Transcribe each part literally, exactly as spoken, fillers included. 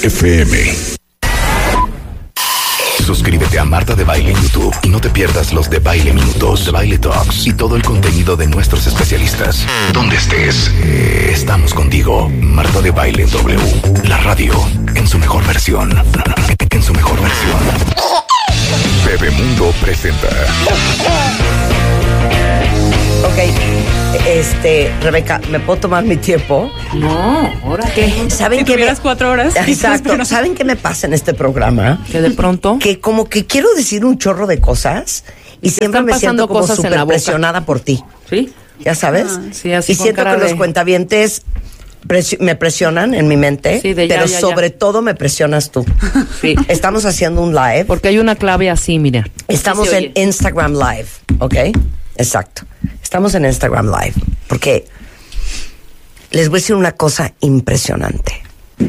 F M. Suscríbete a Marta de Baile en YouTube y no te pierdas los de Baile Minutos, de Baile Talks y todo el contenido de nuestros especialistas. Donde estés, eh, estamos contigo. Marta de Baile W, la radio en su mejor versión. En su mejor versión. Bebemundo presenta. Ok, este, Rebeca, ¿me puedo tomar mi tiempo? No, ¿ahora qué? ¿Saben si qué? tuvieras me... cuatro horas. Exacto. ¿Saben qué me pasa en este programa? Que de pronto... Que como que quiero decir un chorro de cosas y siempre me siento como súper presionada por ti. ¿Sí? ¿Ya sabes? Ah, sí, así y siento que de... los cuentavientes presi- me presionan en mi mente, sí, de ya, pero ya, sobre ya. todo me presionas tú. Sí. Estamos haciendo un live. Porque hay una clave así, mira. Estamos sí en Instagram Live, ¿ok? Exacto. Estamos en Instagram Live porque les voy a decir una cosa impresionante.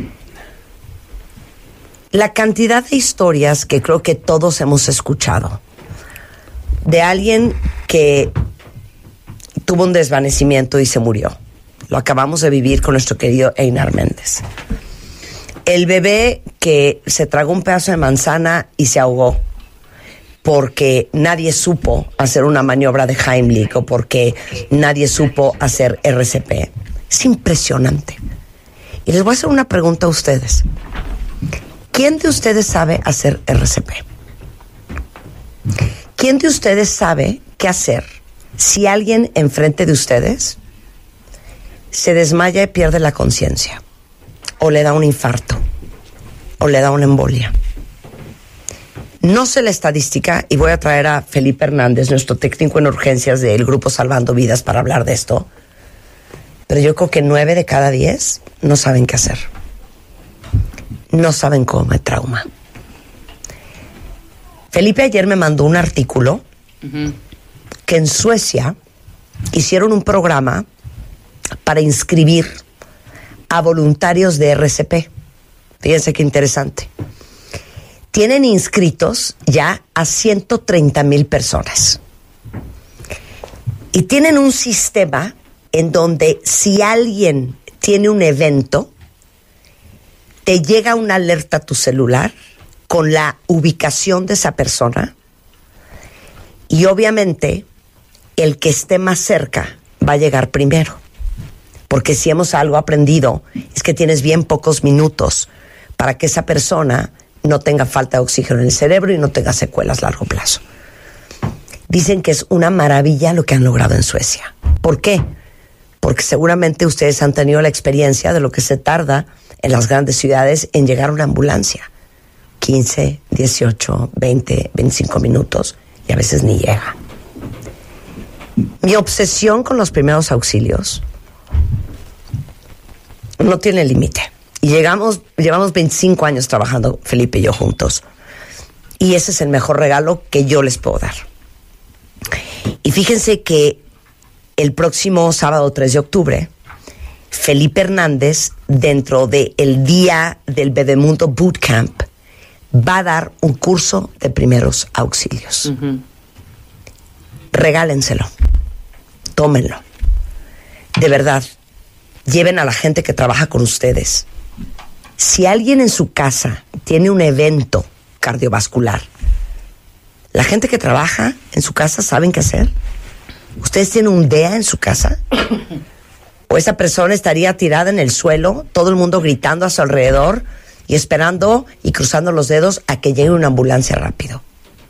La cantidad de historias que creo que todos hemos escuchado de alguien que tuvo un desvanecimiento y se murió. Lo acabamos de vivir con nuestro querido Einar Méndez. El bebé que se tragó un pedazo de manzana y se ahogó porque nadie supo hacer una maniobra de Heimlich o porque nadie supo hacer R C P. Es impresionante. Y les voy a hacer una pregunta a ustedes. ¿Quién de ustedes sabe hacer R C P? ¿Quién de ustedes sabe qué hacer si alguien enfrente de ustedes se desmaya y pierde la conciencia? O le da un infarto. O le da una embolia. No sé la estadística y voy a traer a Felipe Hernández, nuestro técnico en urgencias del grupo Salvando Vidas, para hablar de esto. Pero yo creo que nueve de cada diez no saben qué hacer. No saben cómo me trauma. Felipe ayer me mandó un artículo uh-huh. que en Suecia hicieron un programa para inscribir a voluntarios de R C P. Fíjense qué interesante. Tienen inscritos ya a ciento treinta mil personas. Y tienen un sistema en donde si alguien tiene un evento, te llega una alerta a tu celular con la ubicación de esa persona y obviamente el que esté más cerca va a llegar primero. Porque si hemos algo aprendido es que tienes bien pocos minutos para que esa persona no tenga falta de oxígeno en el cerebro y no tenga secuelas a largo plazo. Dicen que es una maravilla lo que han logrado en Suecia. ¿Por qué? Porque seguramente ustedes han tenido la experiencia de lo que se tarda en las grandes ciudades en llegar a una ambulancia. quince, dieciocho, veinte, veinticinco minutos y a veces ni llega. Mi obsesión con los primeros auxilios no tiene límite. Y llegamos, llevamos veinticinco años trabajando, Felipe y yo juntos. Y ese es el mejor regalo que yo les puedo dar. Y fíjense que el próximo sábado tres de octubre, Felipe Hernández, dentro del día del Bebemundo Bootcamp, va a dar un curso de primeros auxilios. Uh-huh. Regálenselo. Tómenlo. De verdad, lleven a la gente que trabaja con ustedes. Si alguien en su casa tiene un evento cardiovascular, la gente que trabaja en su casa saben qué hacer. ¿Ustedes tienen un D E A en su casa? ¿O esa persona estaría tirada en el suelo, todo el mundo gritando a su alrededor y esperando y cruzando los dedos a que llegue una ambulancia rápido?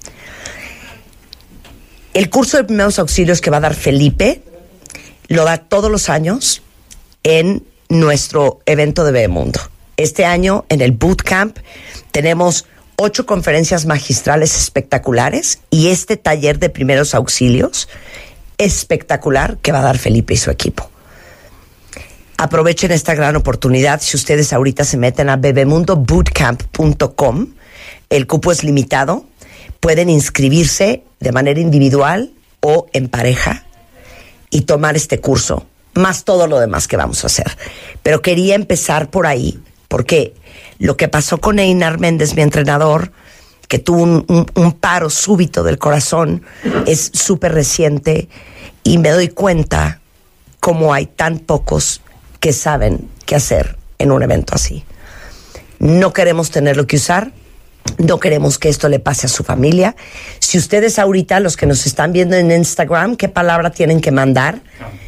El curso de primeros auxilios que va a dar Felipe lo da todos los años en nuestro evento de Bebemundo. Este año, en el Bootcamp, tenemos ocho conferencias magistrales espectaculares y este taller de primeros auxilios espectacular que va a dar Felipe y su equipo. Aprovechen esta gran oportunidad. Si ustedes ahorita se meten a bebemundo bootcamp punto com, el cupo es limitado. Pueden inscribirse de manera individual o en pareja y tomar este curso, más todo lo demás que vamos a hacer. Pero quería empezar por ahí, porque lo que pasó con Einar Méndez, mi entrenador, que tuvo un, un, un paro súbito del corazón, es súper reciente y me doy cuenta cómo hay tan pocos que saben qué hacer en un evento así. No queremos tenerlo que usar. No queremos que esto le pase a su familia. Si ustedes ahorita, los que nos están viendo en Instagram, ¿qué palabra tienen que mandar?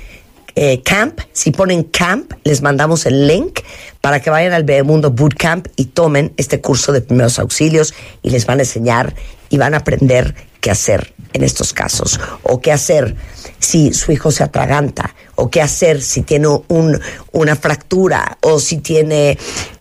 Eh, camp. Si ponen camp, les mandamos el link para que vayan al Bebemundo Bootcamp y tomen este curso de primeros auxilios y les van a enseñar y van a aprender qué hacer en estos casos, o qué hacer si su hijo se atraganta, o qué hacer si tiene un, una fractura, o si tiene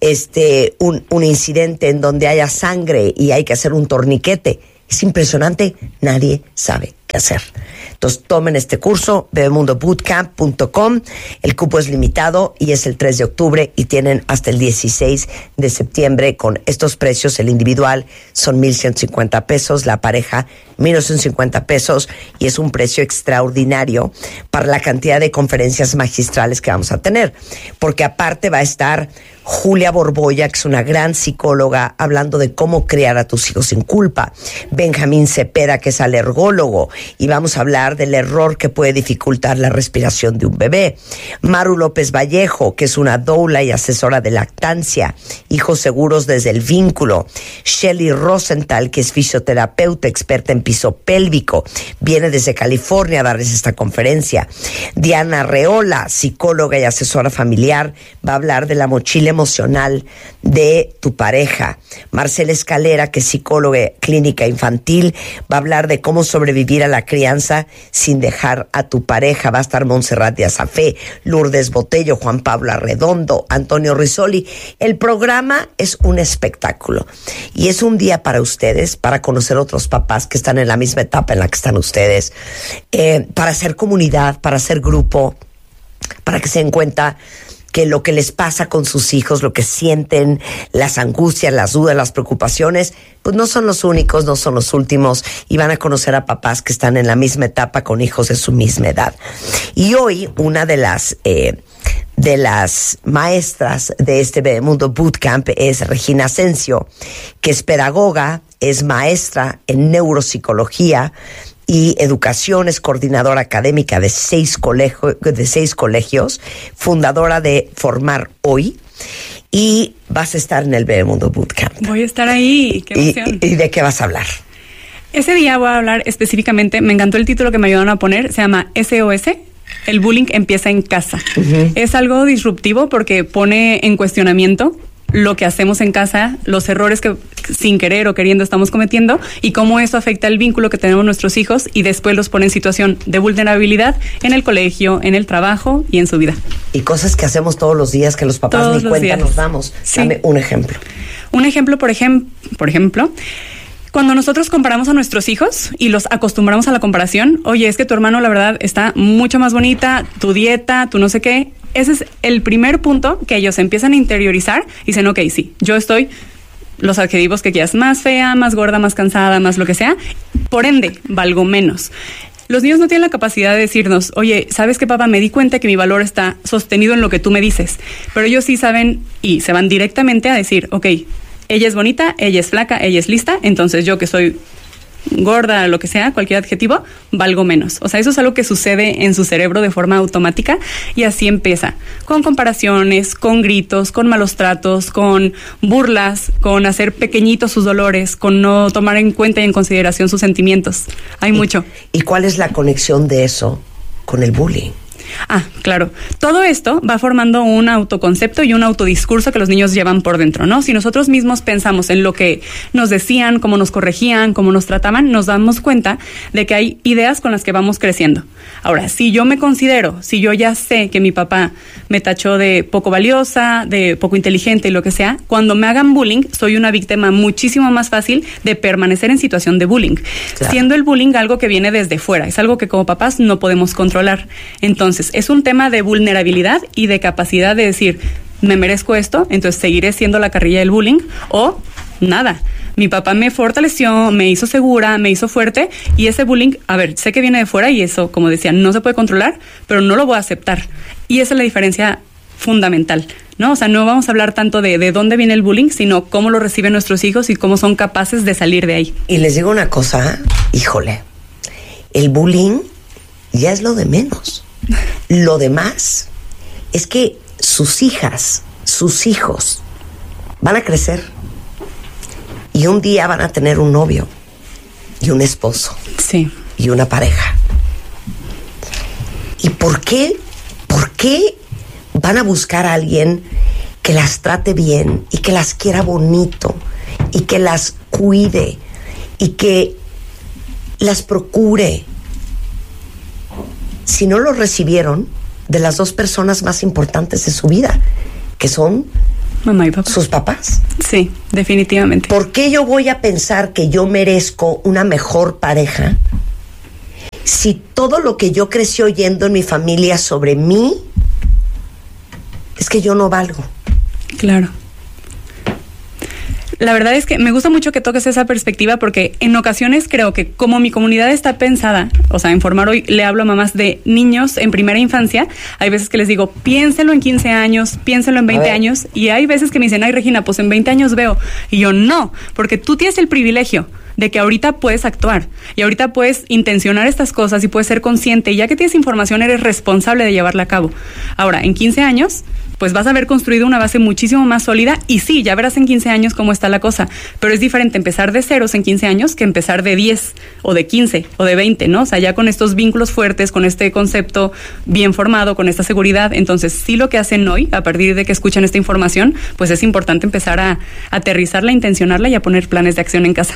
este un, un incidente en donde haya sangre y hay que hacer un torniquete. Es impresionante, nadie sabe qué hacer. Entonces tomen este curso, bebemundo bootcamp punto com. El cupo es limitado y es el tres de octubre y tienen hasta el dieciséis de septiembre con estos precios. El individual son mil ciento cincuenta pesos, la pareja mil novecientos cincuenta pesos, y es un precio extraordinario para la cantidad de conferencias magistrales que vamos a tener, porque aparte va a estar Julia Borbolla, que es una gran psicóloga, hablando de cómo criar a tus hijos sin culpa. Benjamín Cepeda, que es alergólogo, y vamos a hablar del error que puede dificultar la respiración de un bebé. Maru López Vallejo, que es una doula y asesora de lactancia, hijos seguros desde el vínculo. Shelly Rosenthal, que es fisioterapeuta, experta en piso pélvico, viene desde California a darles esta conferencia. Diana Reola, psicóloga y asesora familiar, va a hablar de la mochila emocional de tu pareja. Marcela Escalera, que es psicóloga clínica infantil, va a hablar de cómo sobrevivir a la crianza sin dejar a tu pareja. Va a estar Montserrat de Azafé, Lourdes Botello, Juan Pablo Arredondo, Antonio Risoli. El programa es un espectáculo y es un día para ustedes, para conocer otros papás que están en la misma etapa en la que están ustedes, eh, para hacer comunidad, para hacer grupo, para que se den cuenta que lo que les pasa con sus hijos, lo que sienten, las angustias, las dudas, las preocupaciones, pues no son los únicos, no son los últimos, y van a conocer a papás que están en la misma etapa con hijos de su misma edad. Y hoy una de las eh, de las maestras de este Bebemundo Bootcamp es Regina Asensio, que es pedagoga, es maestra en neuropsicología y educación, es coordinadora académica de seis, colegio, de seis colegios, fundadora de Formar Hoy, y vas a estar en el Bebemundo Bootcamp. Voy a estar ahí, qué emoción. ¿Y, y de qué vas a hablar? Ese día voy a hablar específicamente, me encantó el título que me ayudaron a poner, se llama S O S, el bullying empieza en casa. Uh-huh. Es algo disruptivo porque pone en cuestionamiento lo que hacemos en casa, los errores que sin querer o queriendo estamos cometiendo y cómo eso afecta el vínculo que tenemos nuestros hijos, y después los pone en situación de vulnerabilidad en el colegio, en el trabajo y en su vida. Y cosas que hacemos todos los días que los papás todos ni cuenta días. Nos damos. Sí. Dame un ejemplo. Un ejemplo, por, ejem- por ejemplo, cuando nosotros comparamos a nuestros hijos y los acostumbramos a la comparación, oye, es que tu hermano la verdad está mucho más bonita, tu dieta, tu no sé qué. Ese es el primer punto que ellos empiezan a interiorizar y dicen, ok, sí, yo estoy, los adjetivos que quieras, más fea, más gorda, más cansada, más lo que sea, por ende, valgo menos. Los niños no tienen la capacidad de decirnos, oye, ¿sabes qué, papá? Me di cuenta que mi valor está sostenido en lo que tú me dices. Pero ellos sí saben y se van directamente a decir, ok, ella es bonita, ella es flaca, ella es lista, entonces yo que soy gorda, lo que sea, cualquier adjetivo, valgo menos. O sea, eso es algo que sucede en su cerebro de forma automática y así empieza. Con comparaciones, con gritos, con malos tratos, con burlas, con hacer pequeñitos sus dolores, con no tomar en cuenta y en consideración sus sentimientos. Hay mucho. ¿Y cuál es la conexión de eso con el bullying? Ah, claro. Todo esto va formando un autoconcepto y un autodiscurso que los niños llevan por dentro, ¿no? Si nosotros mismos pensamos en lo que nos decían, cómo nos corregían, cómo nos trataban, nos damos cuenta de que hay ideas con las que vamos creciendo. Ahora, si yo me considero, si yo ya sé que mi papá me tachó de poco valiosa, de poco inteligente y lo que sea, cuando me hagan bullying, soy una víctima muchísimo más fácil de permanecer en situación de bullying. Claro. Siendo el bullying algo que viene desde fuera, es algo que como papás no podemos controlar. Entonces, es un tema de vulnerabilidad y de capacidad de decir, me merezco esto, entonces seguiré siendo la carrilla del bullying, o nada. Mi papá me fortaleció, me hizo segura, me hizo fuerte, y ese bullying, a ver, sé que viene de fuera y eso, como decía, no se puede controlar, pero no lo voy a aceptar. Y esa es la diferencia fundamental, ¿no? O sea, no vamos a hablar tanto de, de dónde viene el bullying, sino cómo lo reciben nuestros hijos y cómo son capaces de salir de ahí. Y les digo una cosa, híjole, el bullying ya es lo de menos. Lo demás es que sus hijas, sus hijos, van a crecer y un día van a tener un novio y un esposo. Sí. Y una pareja. ¿Y por qué? ¿Por qué van a buscar a alguien que las trate bien y que las quiera bonito y que las cuide y que las procure si no lo recibieron de las dos personas más importantes de su vida, que son mamá y papá, sus papás? Sí, definitivamente. ¿Por qué yo voy a pensar que yo merezco una mejor pareja si todo lo que yo crecí oyendo en mi familia sobre mí es que yo no valgo? Claro. La verdad es que me gusta mucho que toques esa perspectiva porque en ocasiones creo que como mi comunidad está pensada, o sea, en Formar Hoy le hablo a mamás de niños en primera infancia, hay veces que les digo, piénselo en quince años, piénselo en veinte años, y hay veces que me dicen, ay Regina, pues en veinte años veo, y yo no, porque tú tienes el privilegio de que ahorita puedes actuar y ahorita puedes intencionar estas cosas y puedes ser consciente, y ya que tienes información eres responsable de llevarla a cabo. Ahora, en quince años, pues vas a haber construido una base muchísimo más sólida, y sí, ya verás en quince años cómo está la cosa, pero es diferente empezar de ceros en quince años que empezar de diez o de quince o de veinte, ¿no? O sea, ya con estos vínculos fuertes, con este concepto bien formado, con esta seguridad. Entonces, sí, lo que hacen hoy, a partir de que escuchan esta información, pues es importante empezar a aterrizarla, a intencionarla y a poner planes de acción en casa.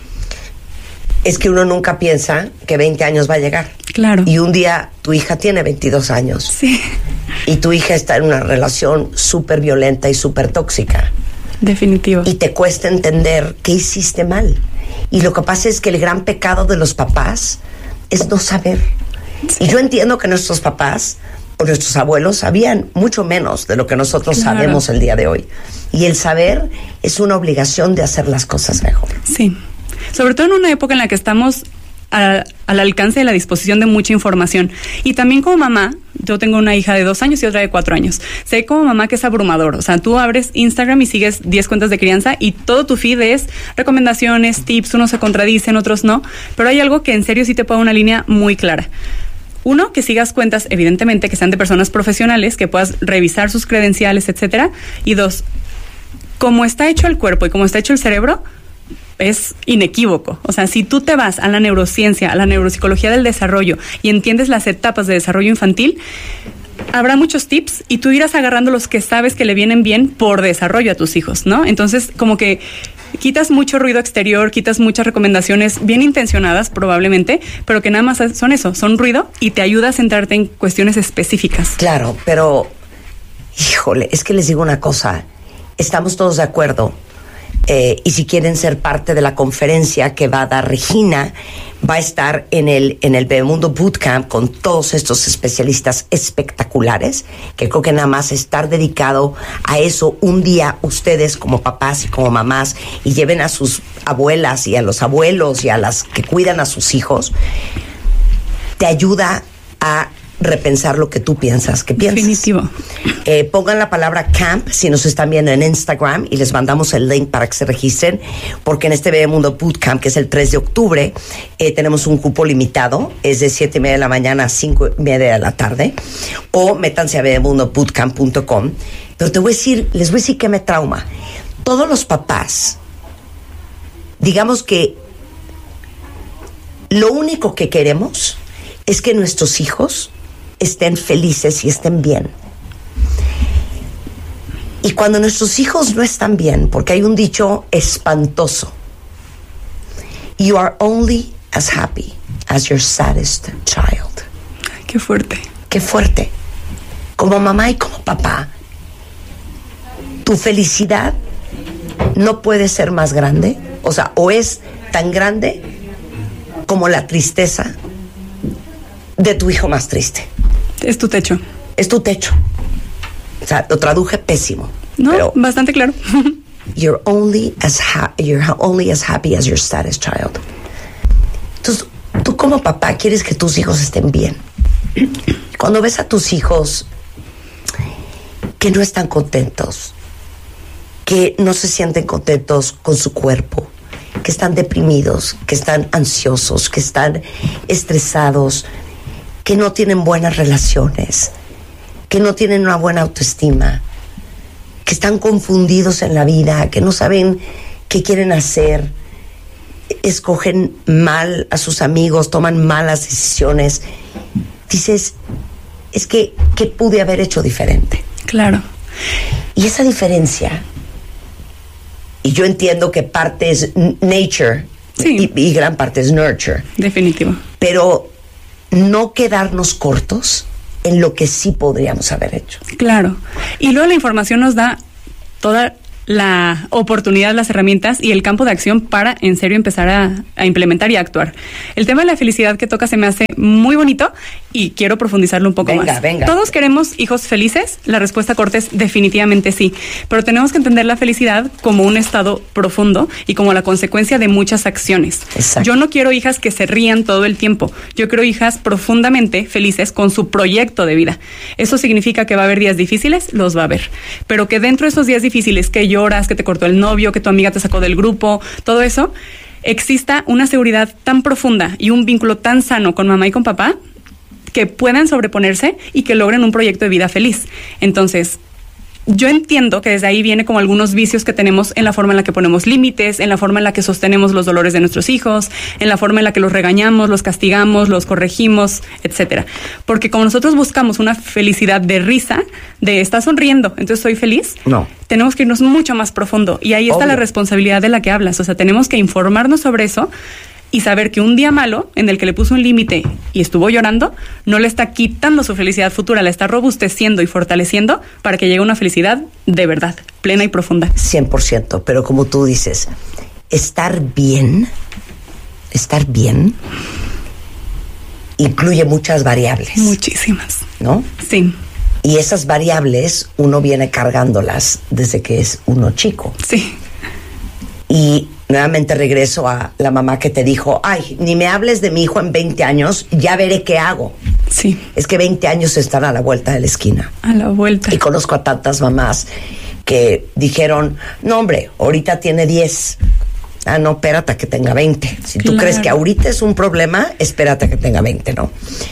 Es que uno nunca piensa que veinte años va a llegar. Claro. Y un día tu hija tiene veintidós años. Sí. Y tu hija está en una relación súper violenta y súper tóxica. Definitivo. Y te cuesta entender qué hiciste mal. Y lo que pasa es que el gran pecado de los papás es no saber. Sí. Y yo entiendo que nuestros papás o nuestros abuelos sabían mucho menos de lo que nosotros claro. sabemos el día de hoy. Y el saber es una obligación de hacer las cosas mejor. Sí. Sobre todo en una época en la que estamos a, al alcance de la disposición de mucha información. Y también como mamá, yo tengo una hija de dos años y otra de cuatro años. Sé como mamá que es abrumador. O sea, tú abres Instagram y sigues diez cuentas de crianza y todo tu feed es recomendaciones, tips, unos se contradicen, otros no. Pero hay algo que en serio sí te pone una línea muy clara. Uno, que sigas cuentas, evidentemente, que sean de personas profesionales, que puedas revisar sus credenciales, etcétera. Y dos, como está hecho el cuerpo y como está hecho el cerebro, es inequívoco. O sea, si tú te vas a la neurociencia, a la neuropsicología del desarrollo y entiendes las etapas de desarrollo infantil, habrá muchos tips y tú irás agarrando los que sabes que le vienen bien por desarrollo a tus hijos, ¿no? Entonces, como que quitas mucho ruido exterior, quitas muchas recomendaciones bien intencionadas probablemente, pero que nada más son eso, son ruido, y te ayuda a centrarte en cuestiones específicas. Claro, pero híjole, es que les digo una cosa, estamos todos de acuerdo. Eh, y si quieren ser parte de la conferencia que va a dar Regina, va a estar en el, en el Bebemundo Bootcamp con todos estos especialistas espectaculares, que creo que nada más estar dedicado a eso un día, ustedes como papás y como mamás, y lleven a sus abuelas y a los abuelos y a las que cuidan a sus hijos, te ayuda a repensar lo que tú piensas que piensas. Definitivo. Eh, pongan la palabra camp si nos están viendo en Instagram y les mandamos el link para que se registren, porque en este Bebemundo Bootcamp, que es el tres de octubre, eh, tenemos un cupo limitado, es de siete y media de la mañana a cinco y media de la tarde, o métanse a bebemundo bootcamp punto com. Pero te voy a decir, les voy a decir que me trauma. Todos los papás, digamos que lo único que queremos es que nuestros hijos estén felices y estén bien. Y cuando nuestros hijos no están bien, porque hay un dicho espantoso, you are only as happy as your saddest child. Ay, qué fuerte. Qué fuerte. Como mamá y como papá, tu felicidad no puede ser más grande, o sea, o es tan grande como la tristeza de tu hijo más triste. Es tu techo. Es tu techo. O sea, lo traduje pésimo. No, pero bastante claro. You're only as ha- you're only as happy as your saddest child. Entonces, tú como papá quieres que tus hijos estén bien. Cuando ves a tus hijos que no están contentos, que no se sienten contentos con su cuerpo, que están deprimidos, que están ansiosos, que están estresados, que no tienen buenas relaciones, que no tienen una buena autoestima, que están confundidos en la vida, que no saben qué quieren hacer, escogen mal a sus amigos, toman malas decisiones. Dices, es que, ¿qué pude haber hecho diferente? Claro. Y esa diferencia, y yo entiendo que parte es nature, sí, y, y gran parte es nurture. Definitivo. Pero no quedarnos cortos en lo que sí podríamos haber hecho. Claro. Y luego la información nos da toda la oportunidad, las herramientas y el campo de acción para en serio empezar a, a implementar y a actuar. El tema de la felicidad que toca se me hace muy bonito y quiero profundizarlo un poco venga, más. Venga. ¿Todos queremos hijos felices? La respuesta corta es definitivamente sí, pero tenemos que entender la felicidad como un estado profundo y como la consecuencia de muchas acciones. Exacto. Yo no quiero hijas que se rían todo el tiempo, yo quiero hijas profundamente felices con su proyecto de vida. Eso significa que va a haber días difíciles, los va a haber, pero que dentro de esos días difíciles que yo lloras, que te cortó el novio, que tu amiga te sacó del grupo, todo eso, exista una seguridad tan profunda y un vínculo tan sano con mamá y con papá que puedan sobreponerse y que logren un proyecto de vida feliz. Entonces, yo entiendo que desde ahí viene como algunos vicios que tenemos en la forma en la que ponemos límites, en la forma en la que sostenemos los dolores de nuestros hijos, en la forma en la que los regañamos, los castigamos, los corregimos, etcétera. Porque como nosotros buscamos una felicidad de risa, de estar sonriendo, entonces soy feliz, no. Tenemos que irnos mucho más profundo. Y ahí está Obvio. La responsabilidad de la que hablas. O sea, tenemos que informarnos sobre eso y saber que un día malo en el que le puso un límite y estuvo llorando, no le está quitando su felicidad futura, la está robusteciendo y fortaleciendo para que llegue a una felicidad de verdad, plena y profunda. cien por ciento, pero como tú dices, estar bien, estar bien, incluye muchas variables. Muchísimas. ¿No? Sí. Y esas variables uno viene cargándolas desde que es uno chico. Sí. Y nuevamente regreso a la mamá que te dijo, ay, ni me hables de mi hijo en veinte años, ya veré qué hago. Sí. Es que veinte años están a la vuelta de la esquina. A la vuelta. Y conozco a tantas mamás que dijeron, no hombre, ahorita tiene diez. Ah, no, espérate a que tenga veinte. Si tú Claro. crees que ahorita es un problema, espérate a que tenga veinte, ¿no?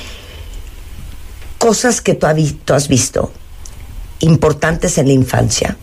Cosas que tú, has, tú has visto importantes en la infancia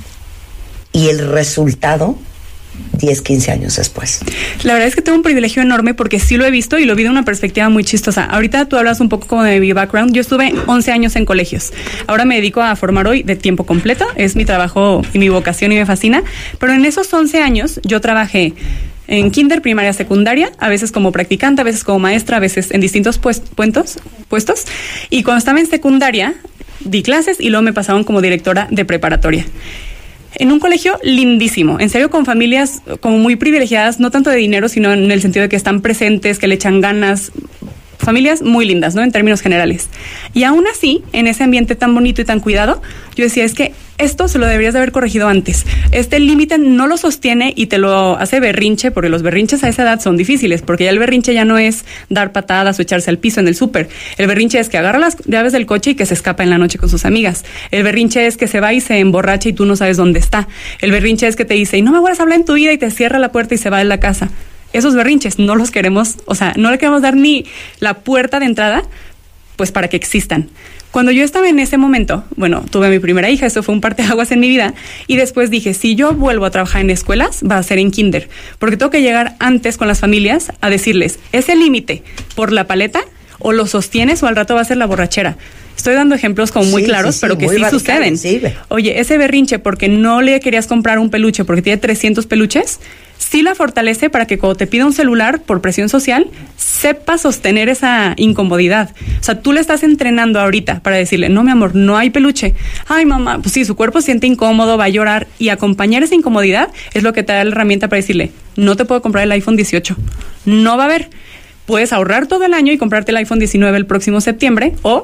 y el resultado diez, quince años después. La verdad es que tengo un privilegio enorme porque sí lo he visto y lo vi de una perspectiva muy chistosa. Ahorita tú hablas un poco como de mi background. Yo estuve once años en colegios. Ahora me dedico a formar hoy de tiempo completo. Es mi trabajo y mi vocación y me fascina. Pero en esos once años yo trabajé en kinder, primaria, secundaria, a veces como practicante, a veces como maestra, a veces en distintos pues, puestos, puestos. Y cuando estaba en secundaria, di clases y luego me pasaron como directora de preparatoria. En un colegio lindísimo, en serio, con familias como muy privilegiadas, no tanto de dinero, sino en el sentido de que están presentes, que le echan ganas. Familias muy lindas, ¿no? En términos generales. Y aún así, en ese ambiente tan bonito y tan cuidado, yo decía, es que esto se lo deberías de haber corregido antes. Este límite no lo sostiene y te lo hace berrinche, porque los berrinches a esa edad son difíciles, porque ya el berrinche ya no es dar patadas o echarse al piso en el súper. El berrinche es que agarra las llaves del coche y que se escapa en la noche con sus amigas. El berrinche es que se va y se emborracha y tú no sabes dónde está. El berrinche es que te dice, y no me vuelvas a hablar en tu vida, y te cierra la puerta y se va de la casa. Esos berrinches no los queremos, o sea, no le queremos dar ni la puerta de entrada, pues para que existan. Cuando yo estaba en ese momento, bueno, tuve a mi primera hija, eso fue un parteaguas en mi vida, y después dije, si yo vuelvo a trabajar en escuelas, va a ser en kinder, porque tengo que llegar antes con las familias a decirles, ese límite por la paleta, o lo sostienes o al rato va a ser la borrachera. Estoy dando ejemplos como muy Sí, claros, sí, sí, pero que muy sí radicales, suceden. sí. Oye, ese berrinche porque no le querías comprar un peluche porque tiene trescientos peluches, sí la fortalece para que cuando te pida un celular por presión social, sepa sostener esa incomodidad. O sea, tú le estás entrenando ahorita para decirle, no, mi amor, no hay peluche. Ay, mamá, pues sí, su cuerpo se siente incómodo, va a llorar, y acompañar esa incomodidad es lo que te da la herramienta para decirle, no te puedo comprar el iPhone dieciocho. No va a haber. Puedes ahorrar todo el año y comprarte el iPhone diecinueve el próximo septiembre, o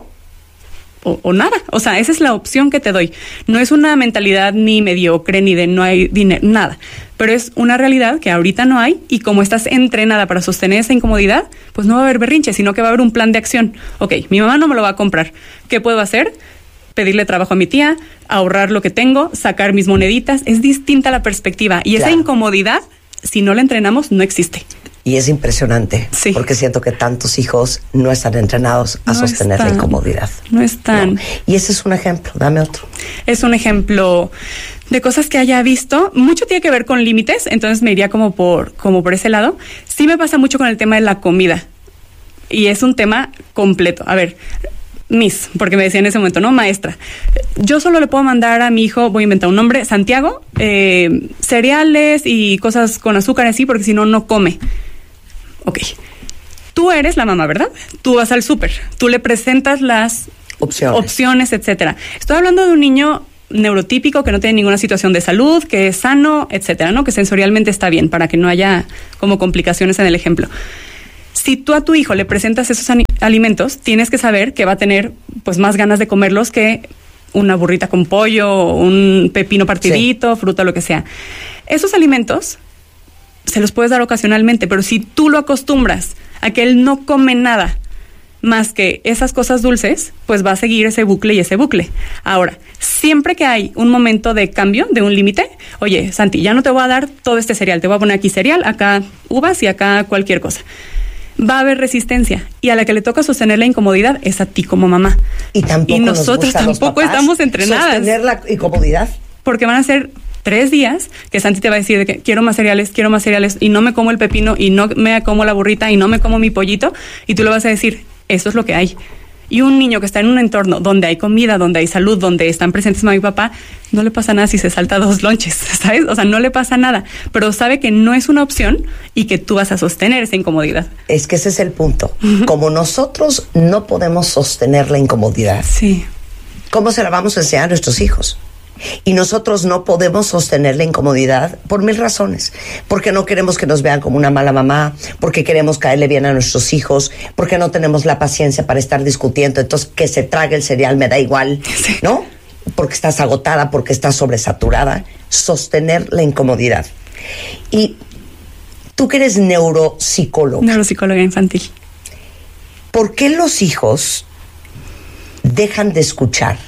O, o nada, o sea, esa es la opción que te doy. No es una mentalidad ni mediocre, ni de no hay dinero, nada. Pero es una realidad que ahorita no hay, y como estás entrenada para sostener esa incomodidad, pues no va a haber berrinche, sino que va a haber un plan de acción. Ok, mi mamá no me lo va a comprar. ¿Qué puedo hacer? Pedirle trabajo a mi tía, ahorrar lo que tengo, sacar mis moneditas. Es distinta la perspectiva. Y esa Claro. incomodidad si no la entrenamos, no existe. Y es impresionante, sí. porque siento que tantos hijos no están entrenados a no sostener están, la incomodidad. No están. No. Y ese es un ejemplo, dame otro. Es un ejemplo de cosas que haya visto. Mucho tiene que ver con límites, entonces me iría como por, como por ese lado. Sí me pasa mucho con el tema de la comida. Y es un tema completo. A ver, Miss, porque me decía en ese momento, ¿no? Maestra, yo solo le puedo mandar a mi hijo, voy a inventar un nombre, Santiago, eh, cereales y cosas con azúcar así, porque si no, no come. Ok, tú eres la mamá, ¿verdad? Tú vas al súper, tú le presentas las opciones, opciones, etcétera. Estoy hablando de un niño neurotípico que no tiene ninguna situación de salud, que es sano, etcétera, ¿no? Que sensorialmente está bien, para que no haya como complicaciones en el ejemplo. Si tú a tu hijo le presentas esos alimentos, tienes que saber que va a tener pues más ganas de comerlos que una burrita con pollo, un pepino partidito, sí. fruta, lo que sea. Esos alimentos se los puedes dar ocasionalmente, pero si tú lo acostumbras a que él no come nada más que esas cosas dulces, pues va a seguir ese bucle y ese bucle. Ahora, siempre que hay un momento de cambio, de un límite, oye, Santi, ya no te voy a dar todo este cereal, te voy a poner aquí cereal, acá uvas y acá cualquier cosa. Va a haber resistencia y a la que le toca sostener la incomodidad es a ti como mamá. Y tampoco y nosotros nos tampoco estamos entrenadas. Sostener la incomodidad. Porque van a ser tres días que Santi te va a decir de que quiero más cereales, quiero más cereales y no me como el pepino y no me como la burrita y no me como mi pollito y tú le vas a decir, eso es lo que hay. Y un niño que está en un entorno donde hay comida, donde hay salud, donde están presentes mamá y papá, no le pasa nada si se salta dos lonches, ¿sabes? O sea, no le pasa nada, pero sabe que no es una opción y que tú vas a sostener esa incomodidad. Es que ese es el punto. Uh-huh. Como nosotros no podemos sostener la incomodidad, sí. ¿cómo se la vamos a enseñar a nuestros hijos? Y nosotros no podemos sostener la incomodidad por mil razones. Porque no queremos que nos vean como una mala mamá, porque queremos caerle bien a nuestros hijos, porque no tenemos la paciencia para estar discutiendo, entonces que se trague el cereal me da igual, sí. ¿no? Porque estás agotada, porque estás sobresaturada. Sostener la incomodidad. Y tú que eres neuropsicóloga. Neuropsicóloga infantil. ¿Por qué los hijos dejan de escuchar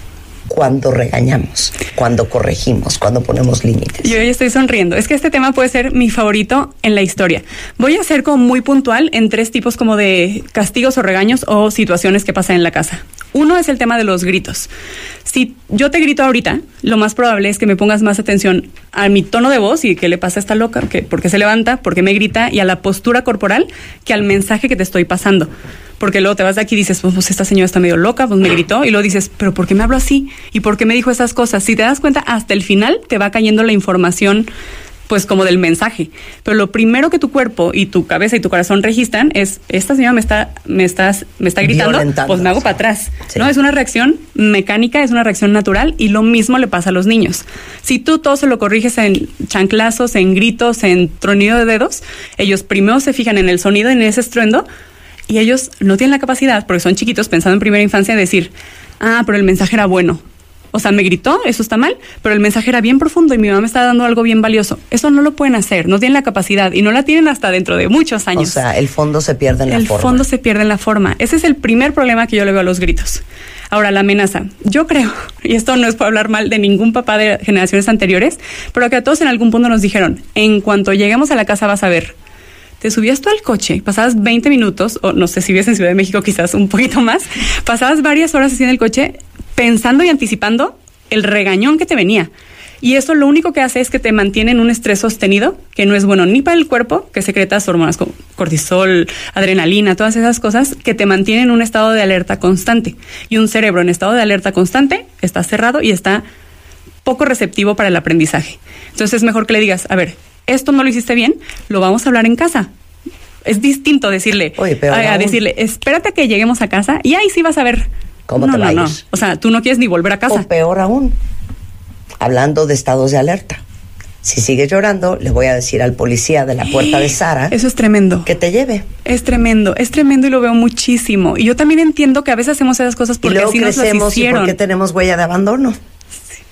cuando regañamos, cuando corregimos, cuando ponemos límites? Yo ya estoy sonriendo. Es que este tema puede ser mi favorito en la historia. Voy a ser como muy puntual en tres tipos como de castigos o regaños o situaciones que pasan en la casa. Uno es el tema de los gritos. Si yo te grito ahorita, lo más probable es que me pongas más atención a mi tono de voz y qué le pasa a esta loca, que, por qué se levanta, por qué me grita, y a la postura corporal que al mensaje que te estoy pasando. Porque luego te vas de aquí y dices, pues, pues esta señora está medio loca, pues me gritó, y luego dices, pero ¿por qué me habló así? ¿Y por qué me dijo esas cosas? Si te das cuenta, hasta el final te va cayendo la información, pues como del mensaje. Pero lo primero que tu cuerpo y tu cabeza y tu corazón registran es, esta señora me está, me estás, me está gritando, pues me hago para atrás. Sí. ¿No? Es una reacción mecánica, es una reacción natural, y lo mismo le pasa a los niños. Si tú todo se lo corriges en chanclazos, en gritos, en tronido de dedos, ellos primero se fijan en el sonido, en ese estruendo, y ellos no tienen la capacidad, porque son chiquitos, pensando en primera infancia, de decir, ah, pero el mensaje era bueno. O sea, me gritó, eso está mal, pero el mensaje era bien profundo y mi mamá me está dando algo bien valioso. Eso no lo pueden hacer, no tienen la capacidad y no la tienen hasta dentro de muchos años. O sea, el fondo se pierde en la el forma. El fondo se pierde en la forma. Ese es el primer problema que yo le veo a los gritos. Ahora, la amenaza. Yo creo, y esto no es por hablar mal de ningún papá de generaciones anteriores, pero que a todos en algún punto nos dijeron, en cuanto lleguemos a la casa vas a ver. Te subías tú al coche, pasabas veinte minutos, o no sé si vives en Ciudad de México, quizás un poquito más, pasabas varias horas así en el coche pensando y anticipando el regañón que te venía. Y eso lo único que hace es que te mantiene en un estrés sostenido, que no es bueno ni para el cuerpo, que secretas hormonas como cortisol, adrenalina, todas esas cosas que te mantienen en un estado de alerta constante. Y un cerebro en estado de alerta constante está cerrado y está poco receptivo para el aprendizaje. Entonces es mejor que le digas, a ver, esto no lo hiciste bien, lo vamos a hablar en casa. Es distinto decirle, Oye, a, a decirle, espérate a que lleguemos a casa y ahí sí vas a ver cómo no, te va no, a ir. no. O sea, tú no quieres ni volver a casa. O peor aún, hablando de estados de alerta. Si sigue llorando, le voy a decir al policía de la puerta de Sara. Eso es tremendo. Que te lleve. Es tremendo, es tremendo y lo veo muchísimo. Y yo también entiendo que a veces hacemos esas cosas porque y luego así nos las hicieron. ¿Y por qué tenemos huella de abandono?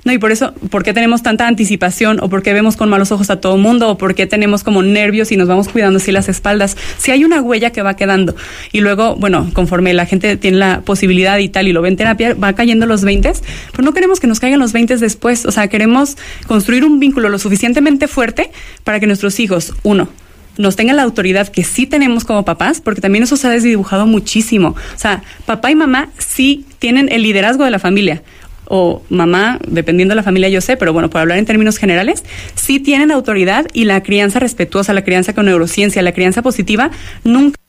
No, y por eso, ¿por qué tenemos tanta anticipación? ¿O por qué vemos con malos ojos a todo mundo? ¿O por qué tenemos como nervios y nos vamos cuidando así las espaldas? Si hay una huella que va quedando. Y luego, bueno, conforme la gente tiene la posibilidad y tal, y lo ve en terapia, va cayendo los veintes, pero no queremos que nos caigan los veintes después. O sea, queremos construir un vínculo lo suficientemente fuerte para que nuestros hijos, uno, nos tengan la autoridad que sí tenemos como papás, porque también eso se ha desdibujado muchísimo. O sea, papá y mamá sí tienen el liderazgo de la familia, o mamá, dependiendo de la familia yo sé, pero bueno, por hablar en términos generales, sí tienen autoridad, y la crianza respetuosa, la crianza con neurociencia, la crianza positiva, nunca